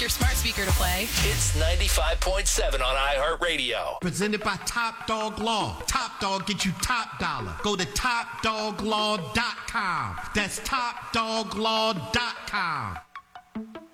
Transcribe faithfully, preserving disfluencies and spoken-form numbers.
your smart speaker to play. It's ninety-five point seven on iHeartRadio. Presented by Top Dog Law. Top Dog get you top dollar. Go to top dog law dot com. That's top dog law dot com.